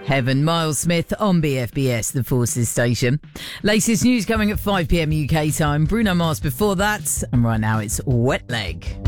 Heaven, Miles Smith on BFBS, the Forces station. Latest news coming at 5 p.m. UK time. Bruno Mars before that. And right now it's Wet Leg.